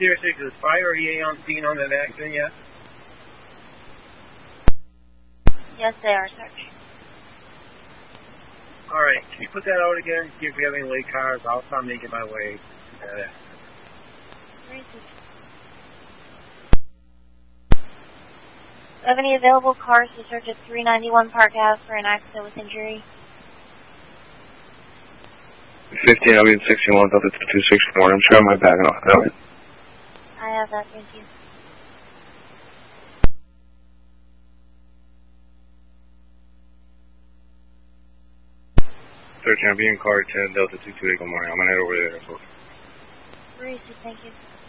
06, is fire or EA on scene on that accident yet? Yes, they are, sir. Alright, can you put that out again? See if we have any late cars. I'll start making my way to that accident. Where is it? Do you have any available cars to search at 391 Park Ave for an accident with injury? 15, I'll be in 61, Delta 2264. I'm sure my bag off that way. I have that, thank you. Searching, I'll be in car 10, Delta 228, good morning. I'm gonna head over there. Where is it, thank you.